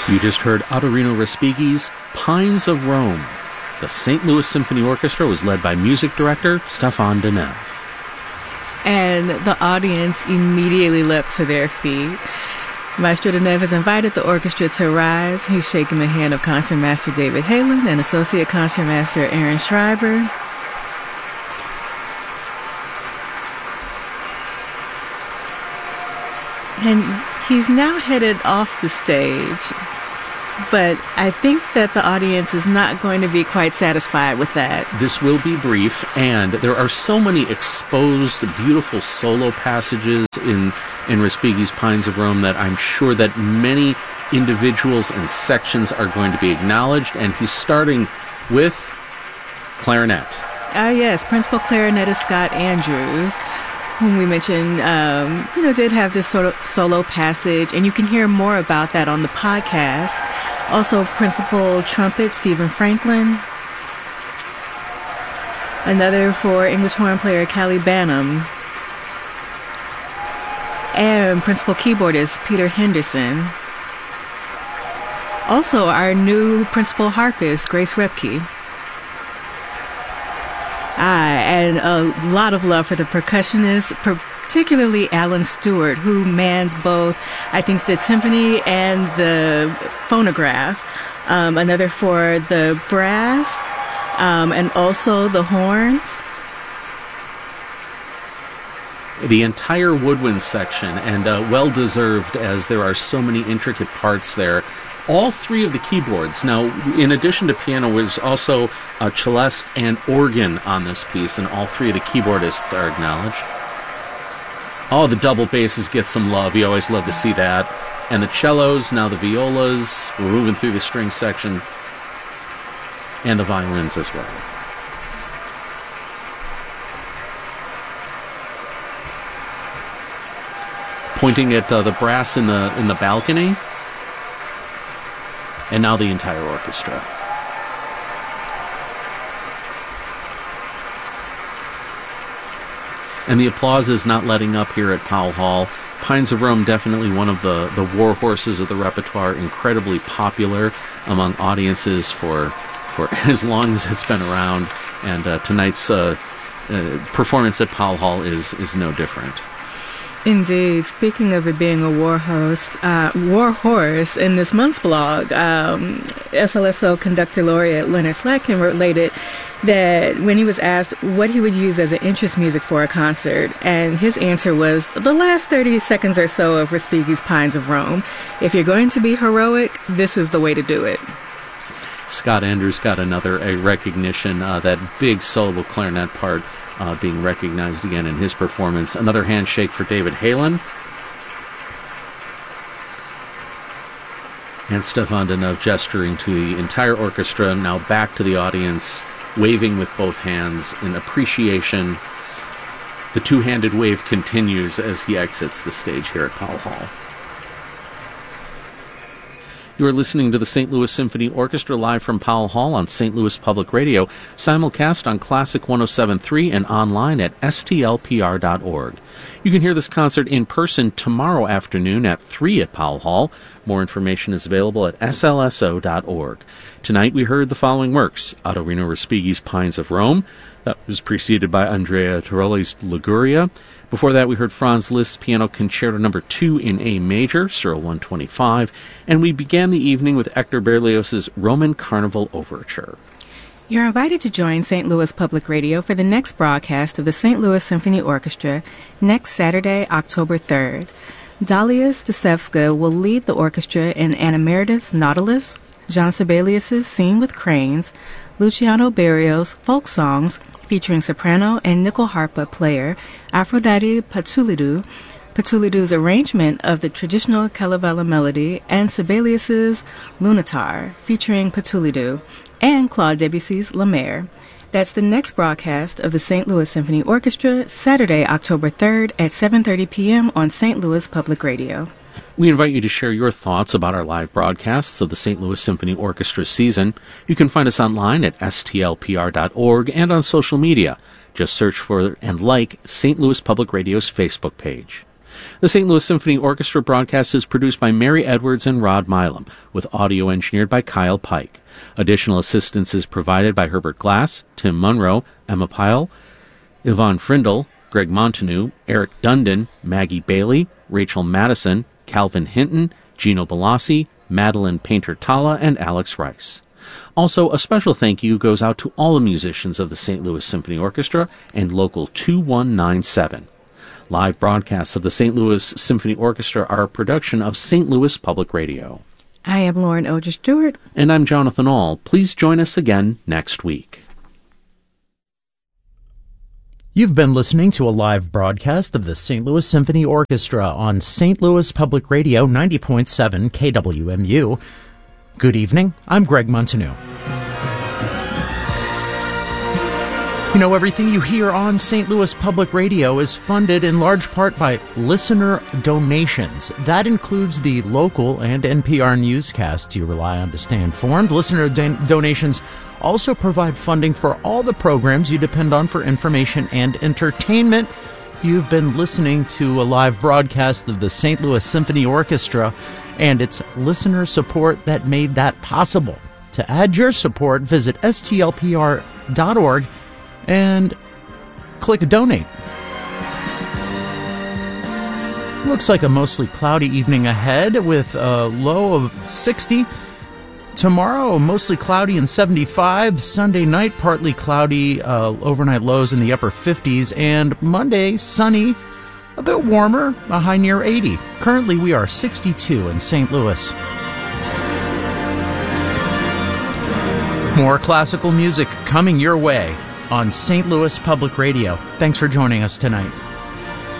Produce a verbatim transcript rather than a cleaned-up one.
You just heard Autorino Respighi's Pines of Rome. The Saint Louis Symphony Orchestra was led by music director Stéphane Deneuve. And the audience immediately leapt to their feet. Maestro Deneuve has invited the orchestra to rise. He's shaking the hand of Concertmaster David Halen and Associate Concertmaster Aaron Schreiber. And he's now headed off the stage. But I think that the audience is not going to be quite satisfied with that. This will be brief, and there are so many exposed, beautiful solo passages in, in Respighi's Pines of Rome that I'm sure that many individuals and sections are going to be acknowledged, and he's starting with clarinet. Ah, uh, yes, Principal Clarinetist Scott Andrews, whom we mentioned, um, you know, did have this sort of solo passage, and you can hear more about that on the podcast. Also, Principal Trumpet Stephen Franklin. Another for English horn player Callie Banham. And Principal Keyboardist Peter Henderson. Also, our new Principal Harpist, Grace Repke. Ah, and a lot of love for the percussionist, particularly Alan Stewart, who mans both, I think, the timpani and the phonograph. Um, another for the brass, um, and also the horns. The entire woodwind section, and uh, well-deserved, as there are so many intricate parts there. All three of the keyboards. Now, in addition to piano, there's also a celeste and organ on this piece, and all three of the keyboardists are acknowledged. Oh, the double basses get some love. You always love to see that. And the cellos, now the violas. We're moving through the string section. And the violins as well. Pointing at uh, the brass in the in the balcony. And now the entire orchestra. And the applause is not letting up here at Powell Hall. Pines of Rome, definitely one of the, the war horses of the repertoire, incredibly popular among audiences for for as long as it's been around. And uh, tonight's uh, uh, performance at Powell Hall is, is no different. Indeed. Speaking of it being a war host, uh, war horse, in this month's blog, um, S L S O conductor laureate Leonard Slatkin related that when he was asked what he would use as an interest music for a concert, and his answer was the last thirty seconds or so of Respighi's Pines of Rome. If you're going to be heroic, this is the way to do it. Scott Andrews got another a recognition, uh, that big solo clarinet part Uh, being recognized again in his performance. Another handshake for David Halen. And Stéphane Deneuve gesturing to the entire orchestra, now back to the audience, waving with both hands in appreciation. The two-handed wave continues as he exits the stage here at Powell Hall. You are listening to the Saint Louis Symphony Orchestra live from Powell Hall on Saint Louis Public Radio, simulcast on Classic one oh seven point three and online at S T L P R dot org. You can hear this concert in person tomorrow afternoon at three at Powell Hall. More information is available at S L S O dot org. Tonight we heard the following works: Autorino Respighi's Pines of Rome. That was preceded by Andrea Tiroli's Liguria. Before that, we heard Franz Liszt's Piano Concerto Number two in A Major, Searle one twenty-five, and we began the evening with Hector Berlioz's Roman Carnival Overture. You're invited to join Saint Louis Public Radio for the next broadcast of the Saint Louis Symphony Orchestra next Saturday, October third. Dalia Stasevska will lead the orchestra in Anna Meredith's Nautilus, John Sibelius's Sing with Cranes, Luciano Berrios' folk songs featuring soprano and nickel harpa player Aphrodite Patulidou, Patulidou's arrangement of the traditional Kalevala melody, and Sibelius's Lunatar featuring Patulidou, and Claude Debussy's La Mer. That's the next broadcast of the Saint Louis Symphony Orchestra, Saturday, October third at seven thirty p.m. on Saint Louis Public Radio. We invite you to share your thoughts about our live broadcasts of the Saint Louis Symphony Orchestra season. You can find us online at S T L P R dot org and on social media. Just search for and like Saint Louis Public Radio's Facebook page. The Saint Louis Symphony Orchestra broadcast is produced by Mary Edwards and Rod Milam, with audio engineered by Kyle Pike. Additional assistance is provided by Herbert Glass, Tim Munro, Emma Pyle, Yvonne Frindle, Greg Montanou, Eric Dundon, Maggie Bailey, Rachel Madison, Calvin Hinton, Gino Bellassi, Madeline Painter-Talla, and Alex Rice. Also, a special thank you goes out to all the musicians of the Saint Louis Symphony Orchestra and Local two one nine seven. Live broadcasts of the Saint Louis Symphony Orchestra are a production of Saint Louis Public Radio. I am Lauren Oger Stewart. And I'm Jonathan Ahl. Please join us again next week. You've been listening to a live broadcast of the Saint Louis Symphony Orchestra on Saint Louis Public Radio ninety point seven K W M U. Good evening. I'm Greg Montanou. You know, everything you hear on Saint Louis Public Radio is funded in large part by listener donations. That includes the local and N P R newscasts you rely on to stay informed. Listener don- donations also provide funding for all the programs you depend on for information and entertainment. You've been listening to a live broadcast of the Saint Louis Symphony Orchestra, and it's listener support that made that possible. To add your support, visit S T L P R dot org and click donate. Looks like a mostly cloudy evening ahead with a low of sixty. Tomorrow, mostly cloudy and seventy-five. Sunday night, partly cloudy, uh, overnight lows in the upper fifties. And Monday, sunny, a bit warmer, a high near eighty. Currently, we are sixty-two in Saint Louis. More classical music coming your way on Saint Louis Public Radio. Thanks for joining us tonight.